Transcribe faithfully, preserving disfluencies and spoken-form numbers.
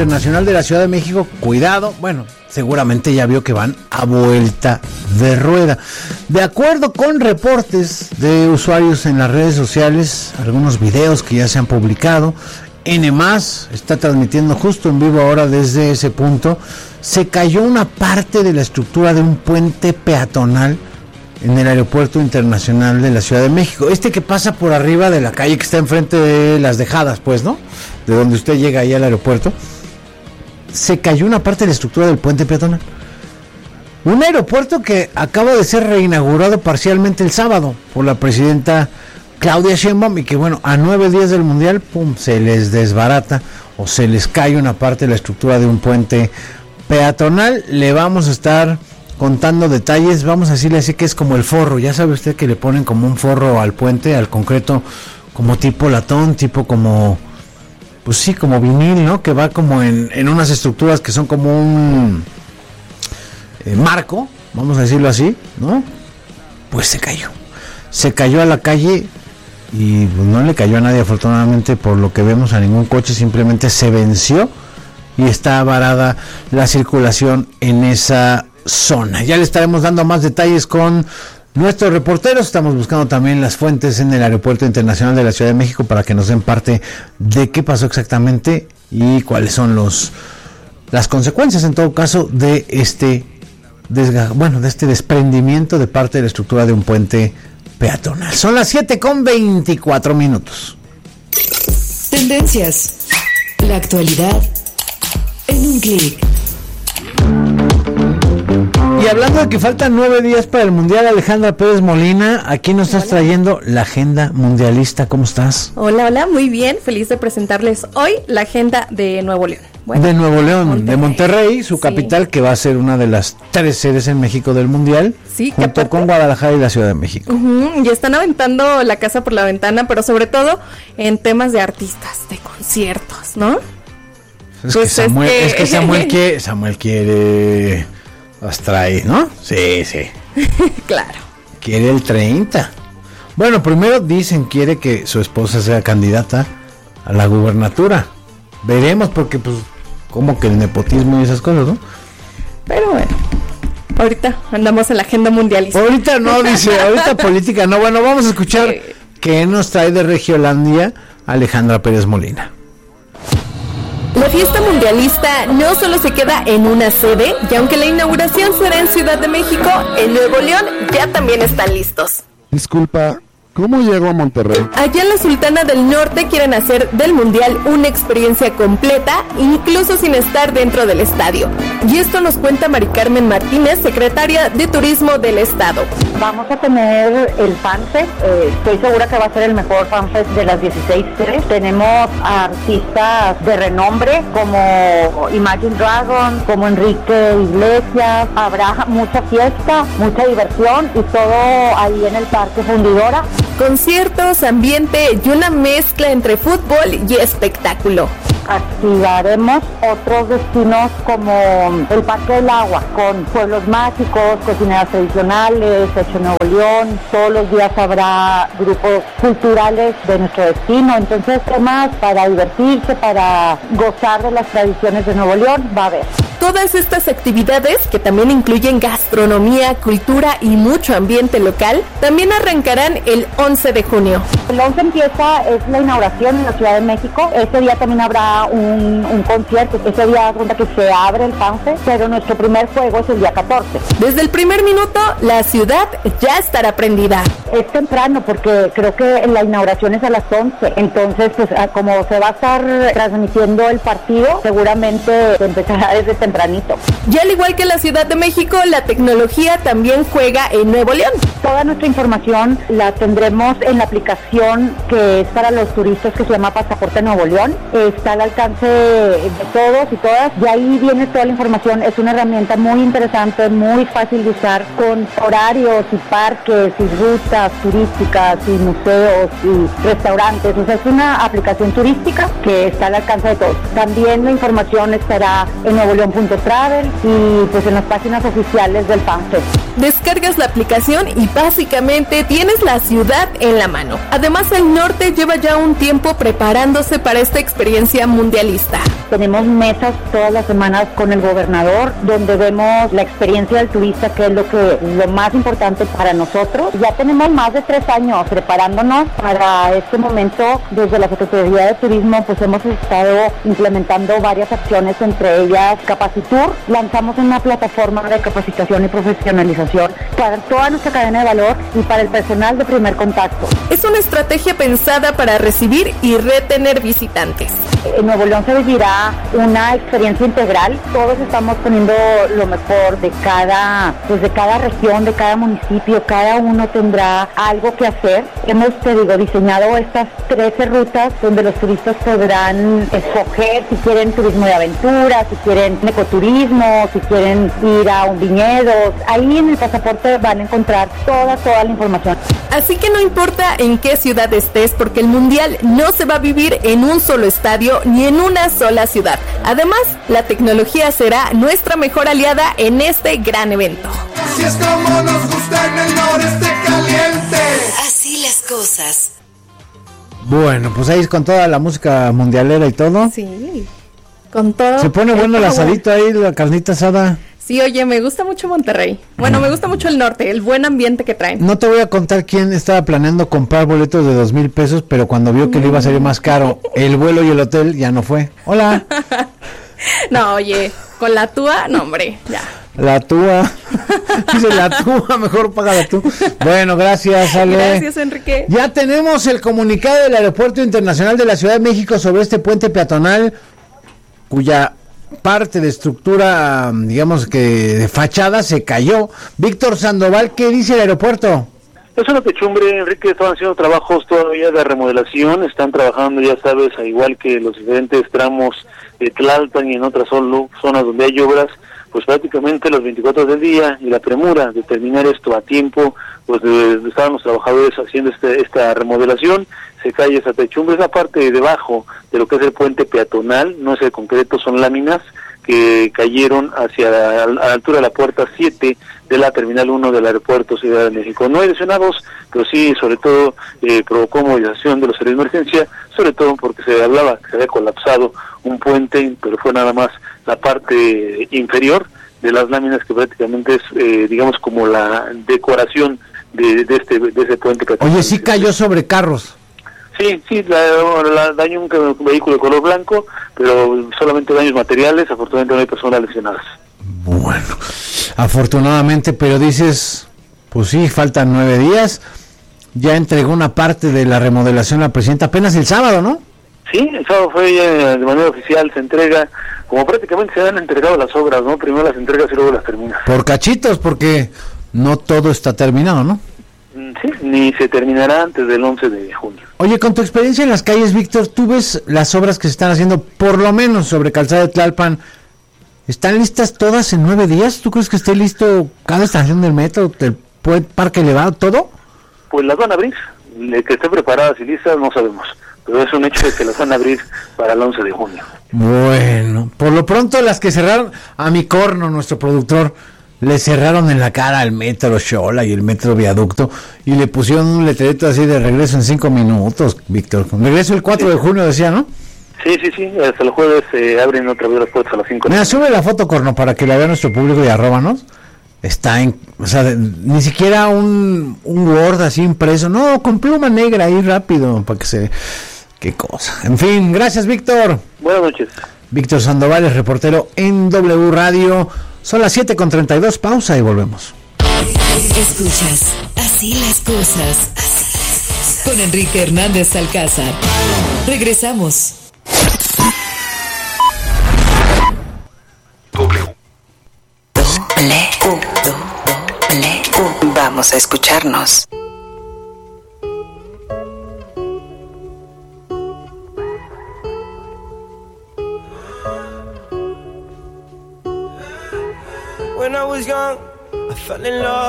Internacional de la Ciudad de México, cuidado, bueno, seguramente ya vio que van a vuelta de rueda. De acuerdo con reportes de usuarios en las redes sociales, algunos videos que ya se han publicado, N más está transmitiendo justo en vivo ahora desde ese punto, se cayó una parte de la estructura de un puente peatonal en el Aeropuerto Internacional de la Ciudad de México. Este que pasa por arriba de la calle que está enfrente de Las Dejadas, pues, ¿no? De donde usted llega ahí al aeropuerto. Se cayó una parte de la estructura del puente peatonal. Un aeropuerto que acaba de ser reinaugurado parcialmente el sábado por la presidenta Claudia Sheinbaum y que, bueno, a nueve días del Mundial, pum, se les desbarata o se les cae una parte de la estructura de un puente peatonal. Le vamos a estar contando detalles, vamos a decirle así que es como el forro, ya sabe usted que le ponen como un forro al puente, al concreto, como tipo latón, tipo como, pues sí, como vinil, ¿no? Que va como en, en unas estructuras que son como un eh, marco, vamos a decirlo así, ¿no? Pues se cayó, se cayó a la calle y pues no le cayó a nadie afortunadamente por lo que vemos, a ningún coche, simplemente se venció y está varada la circulación en esa zona. Ya le estaremos dando más detalles con nuestros reporteros. Estamos buscando también las fuentes en el Aeropuerto Internacional de la Ciudad de México para que nos den parte de qué pasó exactamente y cuáles son los las consecuencias en todo caso de este desga, bueno, de este desprendimiento de parte de la estructura de un puente peatonal. Son las siete con veinticuatro minutos. Tendencias. La actualidad en un clic. Y hablando de que faltan nueve días para el Mundial, Alejandra Pérez Molina, aquí nos estás hola. trayendo la agenda mundialista. ¿Cómo estás? Hola, hola, muy bien. Feliz de presentarles hoy la agenda de Nuevo León. Bueno, de Nuevo León, Monterrey. de Monterrey, su sí. capital, que va a ser una de las tres sedes en México del Mundial, sí, junto aparte, con Guadalajara y la Ciudad de México. Uh-huh, y están aventando la casa por la ventana, pero sobre todo en temas de artistas, de conciertos, ¿no? Es, pues que, Samuel, es que... es que Samuel quiere... Samuel quiere... Hasta ahí, ¿no? Sí, sí. Claro. Quiere el treinta. Bueno, primero dicen quiere que su esposa sea candidata a la gubernatura. Veremos porque, pues, como que el nepotismo y esas cosas, ¿no? Pero bueno, ahorita andamos en la agenda mundialista. Ahorita no, dice, ahorita política no. Bueno, vamos a escuchar sí. qué nos trae de Regiolandia Alejandra Pérez Molina. La fiesta mundialista no solo se queda en una sede, y aunque la inauguración será en Ciudad de México, en Nuevo León ya también están listos. Disculpa, ¿cómo llego a Monterrey? Allá en la Sultana del Norte quieren hacer del Mundial una experiencia completa, incluso sin estar dentro del estadio. Y esto nos cuenta Mari Carmen Martínez, secretaria de Turismo del Estado. Vamos a tener el FanFest, eh, estoy segura que va a ser el mejor FanFest de las dieciséis sedes. Tenemos artistas de renombre como Imagine Dragons, como Enrique Iglesias. Habrá mucha fiesta, mucha diversión y todo ahí en el Parque Fundidora. Conciertos, ambiente y una mezcla entre fútbol y espectáculo. Activaremos otros destinos como el Parque del Agua, con pueblos mágicos, cocineras tradicionales, Hecho Nuevo León. Todos los días habrá grupos culturales de nuestro destino. Entonces, temas para divertirse, para gozar de las tradiciones de Nuevo León, va a haber. Todas estas actividades, que también incluyen gastronomía, cultura y mucho ambiente local, también arrancarán el once de junio. El once empieza, es la inauguración en la Ciudad de México. Ese día también habrá un, un concierto. Ese día cuenta que se abre el FanFest, pero nuestro primer juego es el día catorce. Desde el primer minuto, la ciudad ya estará prendida. Es temprano porque creo que la inauguración es a las once. Entonces, pues como se va a estar transmitiendo el partido, seguramente empezará desde tempranito. Y al igual que la Ciudad de México, la tecnología también juega en Nuevo León. Toda nuestra información la tendremos en la aplicación que es para los turistas, que se llama Pasaporte Nuevo León. Está al alcance de todos y todas, y ahí viene toda la información. Es una herramienta muy interesante, muy fácil de usar, con horarios y parques y rutas turísticas y museos y restaurantes. O sea, es una aplicación turística que está al alcance de todos. También la información estará en nuevo león punto travel y pues en las páginas oficiales del FanFest. Descargas la aplicación y básicamente tienes la ciudad en la mano. Además, el norte lleva ya un tiempo preparándose para esta experiencia mundialista. Tenemos mesas todas las semanas con el gobernador, donde vemos la experiencia del turista, que es lo que lo más importante para nosotros. Ya tenemos más de tres años preparándonos para este momento. Desde la Secretaría de Turismo pues hemos estado implementando varias acciones, entre ellas Capacitur. Lanzamos una plataforma de capacitación y profesionalización para toda nuestra cadena de valor y para el personal de primer contacto. Es una estrategia pensada para recibir y retener visitantes. En Nuevo León se vivirá una experiencia integral. Todos estamos poniendo lo mejor de cada, pues de cada región, de cada municipio. Cada uno tendrá algo que hacer. Hemos, te digo, diseñado estas trece rutas donde los turistas podrán escoger si quieren turismo de aventura, si quieren ecoturismo, si quieren ir a un viñedo. Ahí en el pasaporte van a encontrar toda, toda la información. Así que no importa en qué ciudad estés, porque el Mundial no se va a vivir en un solo estadio ni en una sola ciudad. Además, la tecnología será nuestra mejor aliada en este gran evento. Así es como nos gusta en el noreste caliente. Así las cosas. Bueno, pues ahí con toda la música mundialera y todo. Sí, con todo. Se pone bueno el asadito ahí, la carnita asada. Sí, oye, me gusta mucho Monterrey. Bueno, me gusta mucho el norte, el buen ambiente que traen. No te voy a contar quién estaba planeando comprar boletos de dos mil pesos, pero cuando vio que le iba a salir más caro el vuelo y el hotel, ya no fue. Hola. No, oye, con la túa, no, hombre, ya. La túa. Dice la túa, mejor págala tú. Bueno, gracias, Ale. Gracias, Enrique. Ya tenemos el comunicado del Aeropuerto Internacional de la Ciudad de México sobre este puente peatonal, cuya parte de estructura, digamos que de fachada, se cayó. Víctor Sandoval, ¿qué dice el aeropuerto? Es una techumbre, Enrique. Están haciendo trabajos todavía de remodelación, están trabajando, ya sabes, a igual que los diferentes tramos de Tlalpan y en otras solo zonas donde hay obras, pues prácticamente los veinticuatro del día, y la premura de terminar esto a tiempo, pues de, de estaban los trabajadores haciendo este, esta remodelación. Se cae esa techumbre, es la parte de debajo de lo que es el puente peatonal, no es el concreto, son láminas que cayeron hacia la, a la altura de la puerta siete de la terminal uno del aeropuerto Ciudad de México. No hay lesionados, pero sí, sobre todo, eh, provocó movilización de los servicios de emergencia, sobre todo porque se hablaba que se había colapsado un puente, pero fue nada más la parte inferior de las láminas, que prácticamente es, eh, digamos, como la decoración de, de este de ese puente peatonal. Oye, sí cayó sobre carros. Sí, sí, la, la, daño un, un vehículo de color blanco, pero solamente daños materiales. Afortunadamente no hay personas lesionadas. Bueno, afortunadamente, pero dices, pues sí, faltan nueve días. Ya entregó una parte de la remodelación la presidenta apenas el sábado, ¿no? Sí, el sábado fue ya de manera oficial, se entrega, como prácticamente se han entregado las obras, ¿no? Primero las entregas y luego las terminas. Por cachitos, porque no todo está terminado, ¿no? Sí, ni se terminará antes del once de junio. Oye, con tu experiencia en las calles, Víctor, ¿tú ves las obras que se están haciendo, por lo menos sobre Calzada de Tlalpan, están listas todas en nueve días? ¿Tú crees que esté listo cada estación del metro, del parque elevado, todo? Pues las van a abrir, que estén preparadas y listas no sabemos, pero es un hecho de que las van a abrir para el once de junio. Bueno, por lo pronto las que cerraron, a mi corno, nuestro productor, le cerraron en la cara al metro Xola y el metro Viaducto y le pusieron un letrerito así de regreso en cinco minutos, Víctor. Regreso el cuatro de junio, decía, ¿no? Sí, sí, sí, hasta el jueves se eh, abren otra vez las puertas a las cinco. Mira, sube la foto, corno, para que la vea nuestro público y arróbanos. Está en, o sea, de, ni siquiera un, un Word así impreso, no, con pluma negra ahí rápido, para que se... Qué cosa. En fin, gracias, Víctor. Buenas noches. Víctor Sandoval es reportero en W Radio. Son las siete con treinta y dos, pausa y volvemos. Escuchas Así las cosas, así las cosas, con Enrique Hernández Alcázar. Regresamos. W. Doble, doble. Vamos a escucharnos. When I was young, I fell in love.